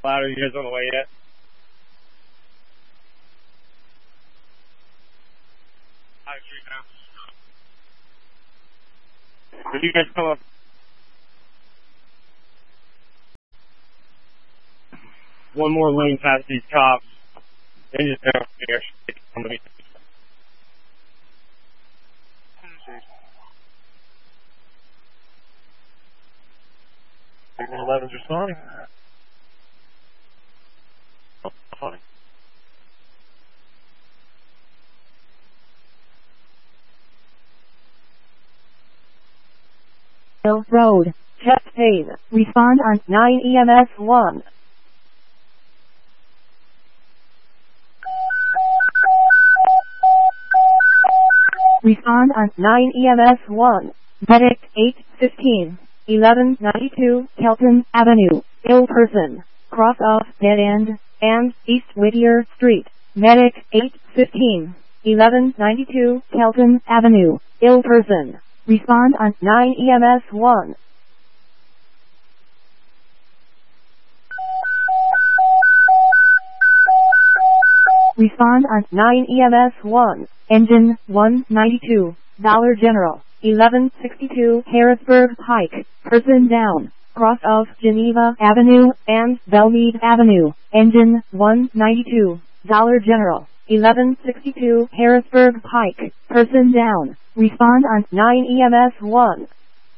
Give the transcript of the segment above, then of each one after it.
louder. You guys on the way yet? High Street now. When you guys come up, one more lane past these cops, then just down here. Somebody. 11's responding. Oh, funny. Hill Road, chest pain. Respond on 9 EMS 1. Respond on 9 EMS 1. Medic 815. 1192 Kelton Avenue, ill person, cross off dead end, and East Whittier Street. Medic 815, 1192 Kelton Avenue, ill person. Respond on 9 EMS 1. Respond on 9 EMS 1. Engine 192, Dollar General. 1162 Harrisburg Pike, person down, cross of Geneva Avenue and Belmead Avenue, engine 192, Dollar General, 1162 Harrisburg Pike, person down, respond on 9 EMS 1.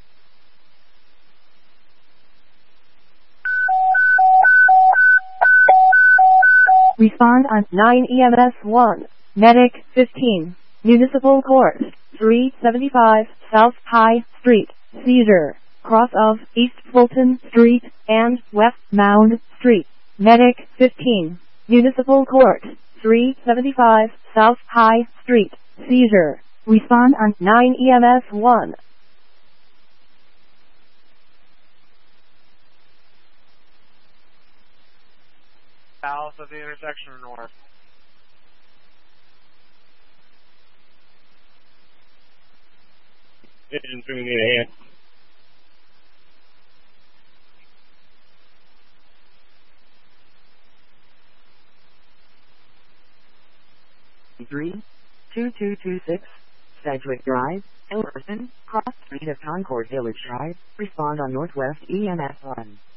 Respond on 9 EMS 1, Medic 15, Municipal Court, 375 South High Street, seizure, cross of East Fulton Street and West Mound Street. Medic 15, Municipal Court, 375 South High Street, seizure. Respond on 9 EMS 1. South of the intersection or north? Engines gonna need a hand. Three, 2226, Sedgwick Drive, Ellerson, cross street of Concord Village Drive, respond on Northwest EMS 1.